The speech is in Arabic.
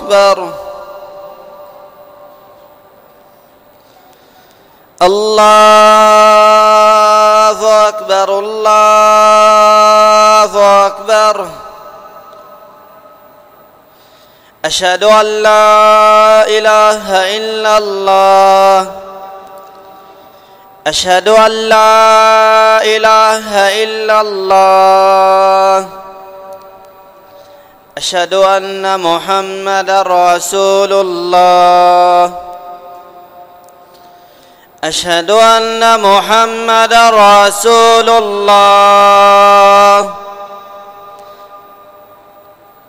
أكبر الله أكبر الله أكبر أشهد أن لا إله إلا الله أشهد أن لا إله إلا الله أشهد أن محمدًا رسول الله أشهد أن محمدًا رسول الله